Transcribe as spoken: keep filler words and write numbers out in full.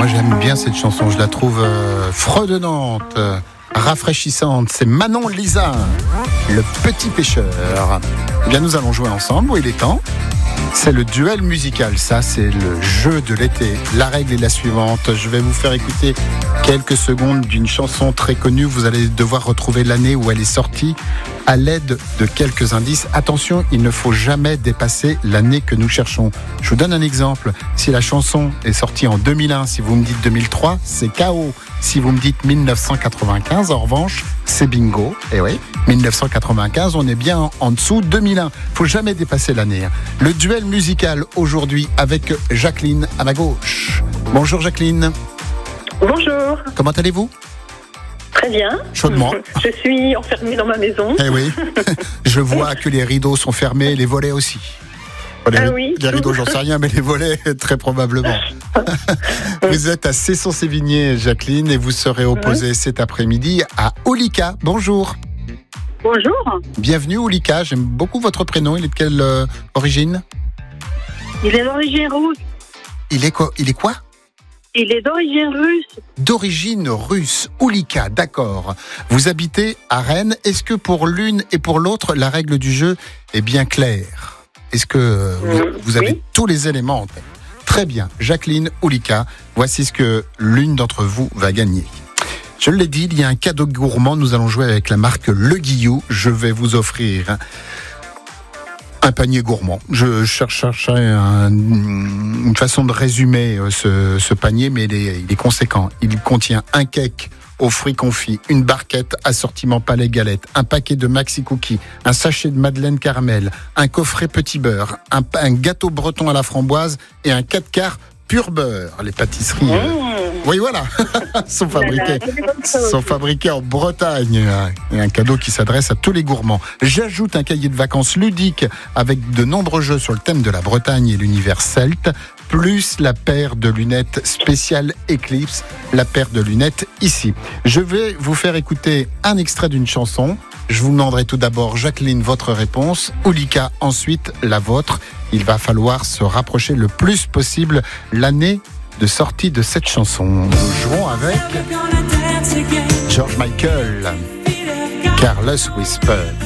moi j'aime bien cette chanson, je la trouve euh, fredonnante, euh, rafraîchissante. C'est Manon Lisa, le petit pêcheur. Eh bien, nous allons jouer ensemble, où il est temps. C'est le duel musical, ça c'est le jeu de l'été. La règle est la suivante, je vais vous faire écouter quelques secondes d'une chanson très connue. Vous allez devoir retrouver l'année où elle est sortie à l'aide de quelques indices. Attention, il ne faut jamais dépasser l'année que nous cherchons. Je vous donne un exemple. Si la chanson est sortie en deux mille un, si vous me dites deux mille trois, c'est K O. Si vous me dites dix-neuf cent quatre-vingt-quinze, en revanche, c'est bingo. Et oui, dix-neuf cent quatre-vingt-quinze, on est bien en dessous. deux mille un, il ne faut jamais dépasser l'année. Le duel musical aujourd'hui avec Jacqueline à ma gauche. Bonjour Jacqueline. Bonjour. Comment allez-vous ? Très bien. Chaudement. Je suis enfermée dans ma maison. Eh oui, je vois que les rideaux sont fermés, les volets aussi. Les, ah oui. Les rideaux, j'en sais rien, mais les volets, très probablement. Vous êtes à Cesson-Sévigné, Jacqueline, et vous serez opposée ouais. cet après-midi à Oulika. Bonjour. Bonjour. Bienvenue Oulika, j'aime beaucoup votre prénom. Il est de quelle euh, origine ? Il est d'origine russe. Il est quoi ? Il est quoi ? Il est d'origine russe. D'origine russe, Oulika, d'accord. Vous habitez à Rennes. Est-ce que pour l'une et pour l'autre, la règle du jeu est bien claire ? Est-ce que vous, vous avez oui. tous les éléments en tête ? Très bien. Jacqueline, Oulika, voici ce que l'une d'entre vous va gagner. Je l'ai dit, il y a un cadeau gourmand. Nous allons jouer avec la marque Le Guillou. Je vais vous offrir un panier gourmand. Je cherchais un, une façon de résumer ce, ce panier, mais il est, il est conséquent. Il contient un cake aux fruits confits, une barquette assortiment palais galette, un paquet de maxi cookies, un sachet de madeleine caramel, un coffret petit beurre, un, un gâteau breton à la framboise et un quatre quarts pur beurre. Les pâtisseries, mmh. euh, oui voilà, sont fabriquées, sont fabriquées en Bretagne. Et un cadeau qui s'adresse à tous les gourmands. J'ajoute un cahier de vacances ludique avec de nombreux jeux sur le thème de la Bretagne et l'univers celte, plus la paire de lunettes spéciale Eclipse, la paire de lunettes ici. Je vais vous faire écouter un extrait d'une chanson. Je vous demanderai tout d'abord, Jacqueline, votre réponse. Oulika, ensuite la vôtre. Il va falloir se rapprocher le plus possible l'année de sortie de cette chanson. Nous jouons avec George Michael, Careless Whisper.